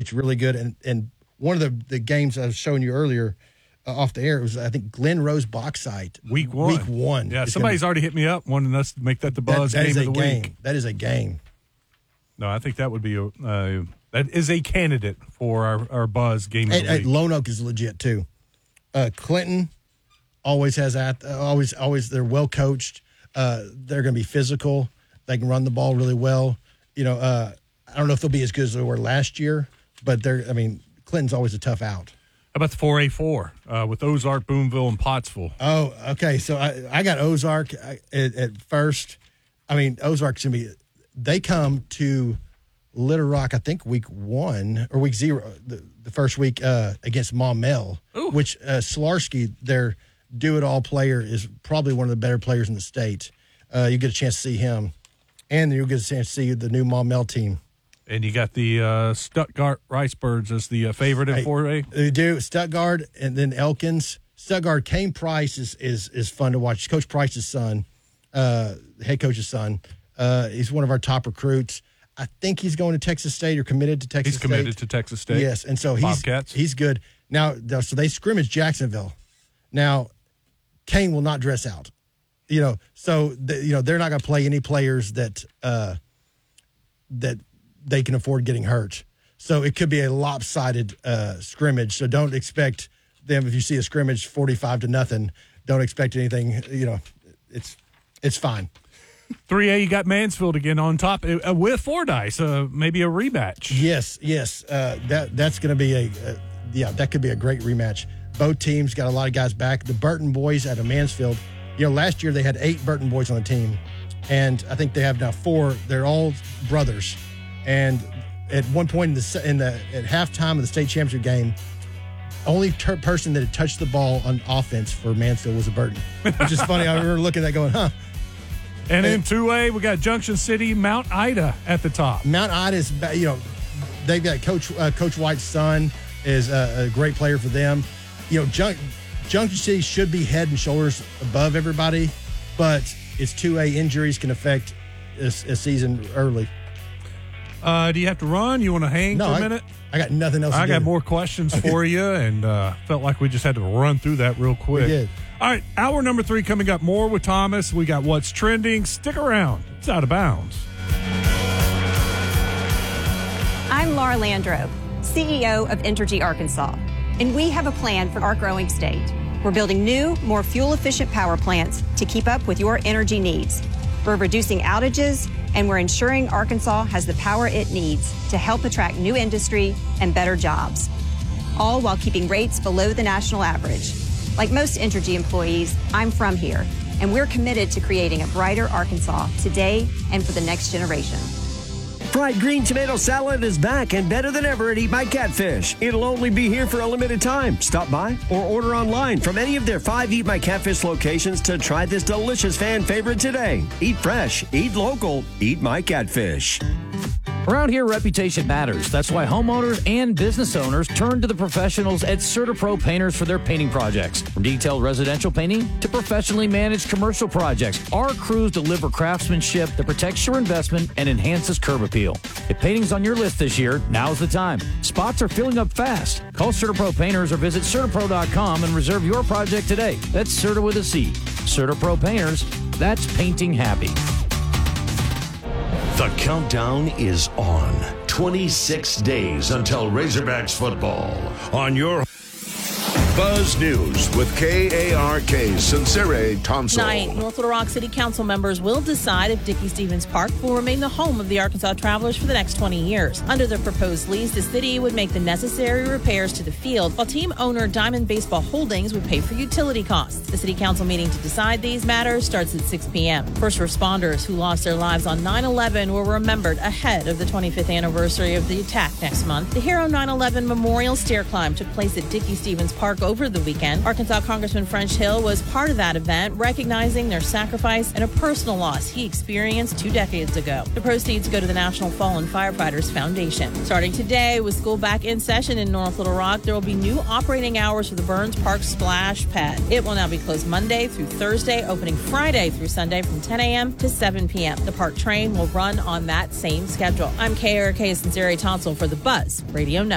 it's really good. And one of the games I was showing you earlier off the air, it was, I think, Glen Rose Bauxite. Week one. Yeah, somebody's already hit me up wanting us to make that the Buzz game of the week. That is a game. No, I think that would be that is a candidate for our Buzz game of the week. Lone Oak is legit too. Clinton always has that. Always they're well coached. They're going to be physical. They can run the ball really well. I don't know if they'll be as good as they were last year, but Clinton's always a tough out. How about the 4A4 with Ozark, Boonville, and Pottsville? Oh, okay. So I got Ozark at first. Ozark's going to be – they come to Little Rock, I think, week 1 or week 0, the first week against Maumelle, which Solarsky, their do-it-all player, is probably one of the better players in the state. You get a chance to see him, and you'll get a chance to see the new Maumelle team. And you got the Stuttgart Ricebirds as the favorite in 4A? They do. Stuttgart and then Elkins. Stuttgart, Kane Price is fun to watch. Coach Price's son, head coach's son. He's one of our top recruits. I think he's going to Texas State or committed to Texas State. He's committed to Texas State. Yes, and so Bobcats. He's good. Now, so they scrimmage Jacksonville. Now, Kane will not dress out. So they're not going to play any players that they can afford getting hurt. So it could be a lopsided scrimmage. So don't expect them, if you see a scrimmage 45-0, don't expect anything. It's fine. 3A, you got Mansfield again on top with Fordyce, maybe a rematch. Yes. That's going to be that could be a great rematch. Both teams got a lot of guys back. The Burton boys out of Mansfield, last year they had 8 Burton boys on the team, and I think they have now 4. They're all brothers. And at one point at halftime of the state championship game, only person that had touched the ball on offense for Mansfield was a Burton, which is funny. I remember looking at that going, huh. And in 2A, we got Junction City, Mount Ida at the top. Mount Ida is, they've got Coach White's son is a great player for them. Junction City should be head and shoulders above everybody, but it's 2A. Injuries can affect a season early. Do you have to run? You want to hang for a minute? I got nothing else to do. I got more questions for you, and felt like we just had to run through that real quick. We did. All right, hour number 3 coming up. More with Thomas. We got what's trending. Stick around. It's Out of Bounds. I'm Laura Landro, CEO of Entergy Arkansas, and we have a plan for our growing state. We're building new, more fuel-efficient power plants to keep up with your energy needs. We're reducing outages, and we're ensuring Arkansas has the power it needs to help attract new industry and better jobs, all while keeping rates below the national average. Like most Entergy employees, I'm from here, and we're committed to creating a brighter Arkansas today and for the next generation. Fried green tomato salad is back and better than ever at Eat My Catfish. It'll only be here for a limited time. Stop by or order online from any of their 5 Eat My Catfish locations to try this delicious fan favorite today. Eat fresh, eat local, Eat My Catfish. Around here, reputation matters. That's why homeowners and business owners turn to the professionals at CertaPro Painters for their painting projects. From detailed residential painting to professionally managed commercial projects, our crews deliver craftsmanship that protects your investment and enhances curb appeal. If painting's on your list this year, now's the time. Spots are filling up fast. Call CertaPro Painters or visit CertaPro.com and reserve your project today. That's Certa with a C. CertaPro Painters, that's painting happy. The countdown is on. 26 days until Razorbacks football on your Buzz News with KARK's Sincere Tonsil. Tonight, North Little Rock City Council members will decide if Dickey-Stevens Park will remain the home of the Arkansas Travelers for the next 20 years. Under the proposed lease, the city would make the necessary repairs to the field, while team owner Diamond Baseball Holdings would pay for utility costs. The city council meeting to decide these matters starts at 6 p.m. First responders who lost their lives on 9/11 were remembered ahead of the 25th anniversary of the attack next month. The Hero 9/11 Memorial Stair Climb took place at Dickey-Stevens Park over the weekend. Arkansas Congressman French Hill was part of that event, recognizing their sacrifice and a personal loss he experienced 2 decades ago. The proceeds go to the National Fallen Firefighters Foundation. Starting today, with school back in session in North Little Rock, there will be new operating hours for the Burns Park Splash Pad. It will now be closed Monday through Thursday, opening Friday through Sunday from 10 a.m. to 7 p.m. The park train will run on that same schedule. I'm KRK's Sincere Tonsil for the Buzz Radio Network.